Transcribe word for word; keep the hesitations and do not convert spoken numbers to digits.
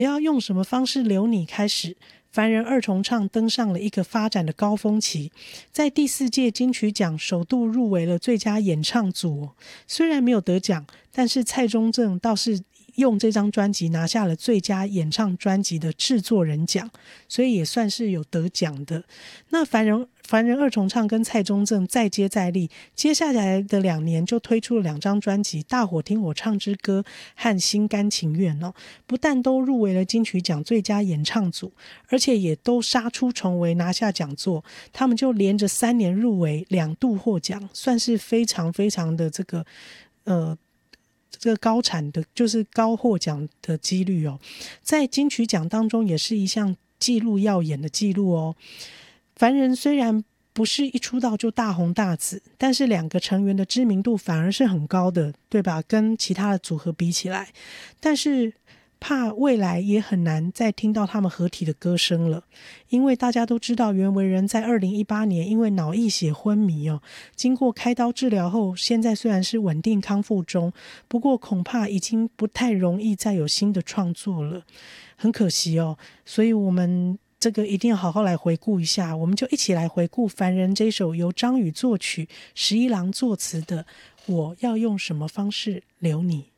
要用什么方式留你开始，凡人二重唱登上了一个发展的高峰期，在第四届金曲奖首度入围了最佳演唱组、哦、虽然没有得奖，但是蔡中正倒是用这张专辑拿下了最佳演唱专辑的制作人奖，所以也算是有得奖的。那凡人凡人二重唱跟蔡中正再接再厉，接下来的两年就推出了两张专辑《大伙听我唱之歌》和《心甘情愿》哦，不但都入围了金曲奖最佳演唱组，而且也都杀出重围拿下讲座。他们就连着三年入围，两度获奖，算是非常非常的这个呃。这个高产的就是高获奖的几率哦，在金曲奖当中也是一项记录耀眼的记录哦。凡人虽然不是一出道就大红大紫，但是两个成员的知名度反而是很高的，对吧？跟其他的组合比起来，但是怕未来也很难再听到他们合体的歌声了，因为大家都知道袁惟仁在二零一八年因为脑溢血昏迷哦，经过开刀治疗后，现在虽然是稳定康复中，不过恐怕已经不太容易再有新的创作了，很可惜哦。所以我们这个一定要好好来回顾一下，我们就一起来回顾凡人这首由张宇作曲、十一郎作词的《我要用什么方式留你》。